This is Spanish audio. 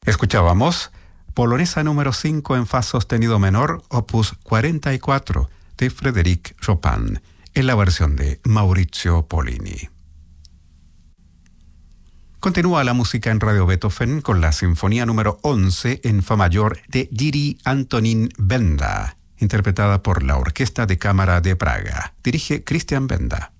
Escuchábamos Polonesa número 5 en fa sostenido menor, opus 44, de Frédéric Chopin, en la versión de Maurizio Pollini. Continúa la música en Radio Beethoven con la Sinfonía número 11 en fa mayor de Jiří Antonín Benda, interpretada por la Orquesta de Cámara de Praga. Dirige Christian Benda.